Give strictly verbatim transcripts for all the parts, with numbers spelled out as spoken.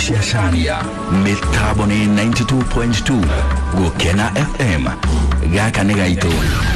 cia Caria mitabone ninety-two point two Gukena F M gaka nĩ gaitũ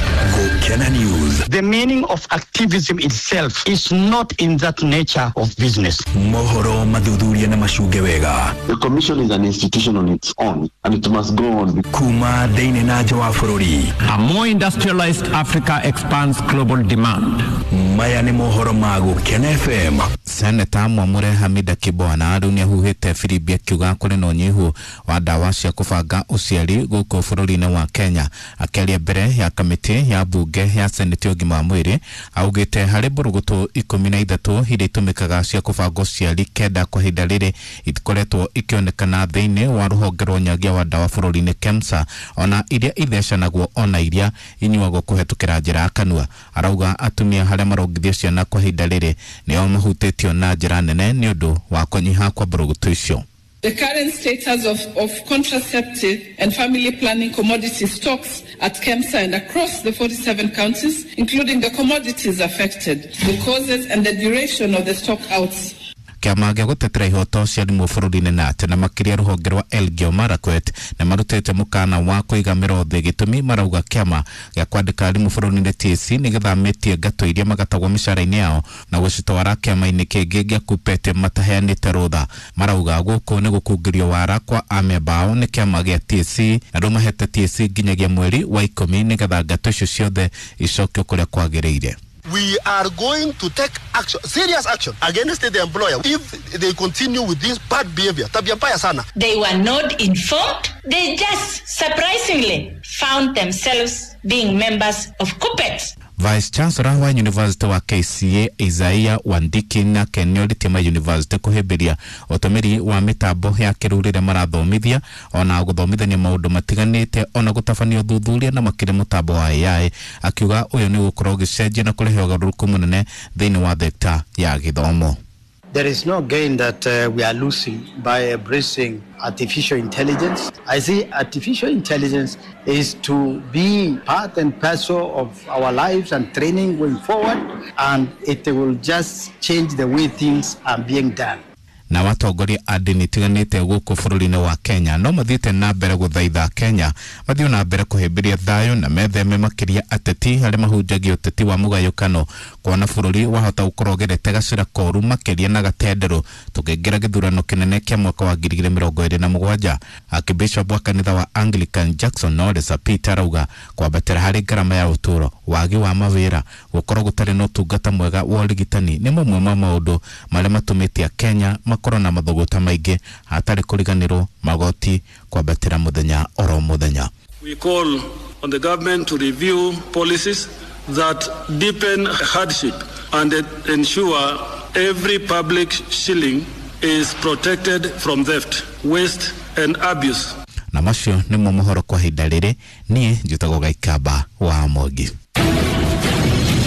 Gukena News. The meaning of activism itself is not in that nature of business. Mohoro mathuthuria na macunge wega. The commission is an institution on its own and it must go on. Kuma thĩinĩ na nja wa bũrũri. A more industrialized Africa expands global demand. Maya nĩ mohoro ma Gukena F M. Senator Mwamure Hamida Kibwana rĩu nĩahuhĩte Philip akiuga kũrĩ na ũnyihu wa ndawa cia kũbanga ũciari gũkũ bũrũri-inĩ wa Kenya. Akĩaria mbere ya kamĩtĩ ya bunge ya Senate ũgima wa mwĩrĩ augĩte harĩ mbũrũgũtũ ikũmi na ithatũ iria itũmĩkaga cia kũbanga ũciari kenda kwa ihinda rĩrĩ ikoretwo ikĩonekana thĩinĩ wa rũhonge rwa ũnyagia wa ndawa bũrũri-inĩ KEMSA, ona iria ithecanagwo ona iria inyuagwo kũhetũkĩra njĩra ya kanua. Arauga atumia harĩa marongithio ciana kwa ihinda rĩrĩ nĩo mahutĩtio na njĩra nene nĩ ũndũ wa kũnyiha kwa mbũrũgũtũ icio. The current status of, of contraceptive and family planning commodity stocks at KEMSA and across the forty-seven counties, including the commodities affected, the causes and the duration of the stockouts. Kiama gĩa gũtetera ihoto cia ndimũ bũrũri-inĩ na atĩ na makĩria rũhonge rwa Elgeyo Marakwet na marutĩte mũkana wa kũiga mĩrothe gĩtũmi marauga kiama gĩa kwandĩka arimũ bũrũri-inĩ T S C nĩgĩthamĩtie ngatũ iria magatagwo mĩcara-inĩ yao na gũcitwara kiama-inĩ kĩngĩ gĩa KUPPET mataheanĩte rũtha. Marauga gũkũ nĩ gũkungĩrio wara kwa amemba ao nĩ kiama gĩa T S C na rũmahete T S C nginyagia mweri wa ikũmi nĩgetha ngatũ icio ciothe icokio kũrĩa kwagĩrĩire. We are going to take action, serious action against the employer if they continue with this bad behavior. Tabia mbaya sana. They were not informed. They just surprisingly found themselves being members of KUPPET. Vice Chancellor wa University wa K C A Isaiah Wandiki na Kenyo Litima University kuhĩmbĩria ũtũmĩri wa mitambo ya kĩrĩu rĩrĩa marathomithia ona gũthomithania maũndũ matiganĩte ona gũtabania ũthuthuria na makĩria mũtambo wa A I, akiuga ũyũ nĩ gũkorwo gĩcenjia na kũrehe ũgarũrũku mũnene thĩinĩ wa thekta ya gĩthomo. There is no gain that uh, we are losing by embracing artificial intelligence. I see artificial intelligence is to be part and parcel of our lives and training going forward, and it will just change the way things are being done. Na watongoria a ndini tiganĩte gũkũ bũrũri-inĩ wa Kenya no mathiĩte na mbere gũthaitha Kenya mathiĩ na mbere kũhĩmbĩria thayũ na metheme makĩria ateti harĩa mahunjagia ũteti wa mũgayũkano kuona bũrũri wahota gũkorwo ũgerete gacĩra koru makĩria na gatenderũ tũkĩingĩra gĩthurano kĩnene kĩa mwaka wa ngiri igĩrĩ mĩrongo ĩrĩ na mũgwanja. Akibishop wa kanitha wa Anglican Jackson Norris Peter arauga kwambatĩra harĩ ngarama ya ũtũũro, wagi wa mawĩra, gũkorwo gũtarĩ na ũtungata mwega wa ũrigitani nĩ mamwe ma maũndũ marĩa matũmĩte Kenya korona mathogota maingĩ hatarĩ kũriganĩrwo magoti kwambatĩra mũthenya oro mũthenya. We call on the government to review policies that deepen hardship and ensure every public shilling is protected from theft, waste and abuse. Na macio nĩ mo mohoro kwa ihinda rĩrĩ. Niĩ njĩtagwo Gaikamba wa Mwangi.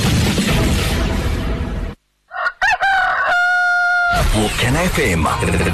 Gukena F M.